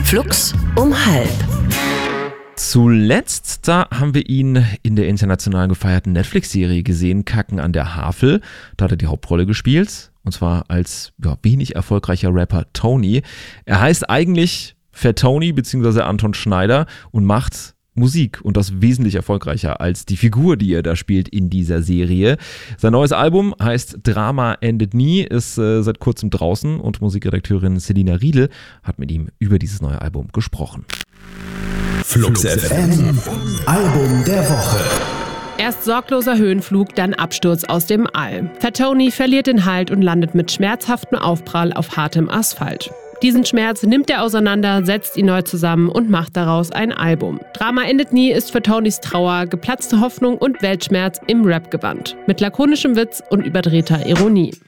Flux um 1:30. Zuletzt, da haben wir ihn in der international gefeierten Netflix-Serie gesehen, Kacken an der Havel. Da hat er die Hauptrolle gespielt, und zwar als wenig erfolgreicher Rapper Tony. Er heißt eigentlich Fat Tony bzw. Anton Schneider und macht Musik, und das wesentlich erfolgreicher als die Figur, die er da spielt in dieser Serie. Sein neues Album heißt Drama endet nie, ist seit kurzem draußen, und Musikredakteurin Selina Riedel hat mit ihm über dieses neue Album gesprochen. Flux FM, Album der Woche. Erst sorgloser Höhenflug, dann Absturz aus dem All. Fat Tony verliert den Halt und landet mit schmerzhaftem Aufprall auf hartem Asphalt. Diesen Schmerz nimmt er auseinander, setzt ihn neu zusammen und macht daraus ein Album. Drama endet nie ist für Tonys Trauer, geplatzte Hoffnung und Weltschmerz im Rap-Gewand. Mit lakonischem Witz und überdrehter Ironie.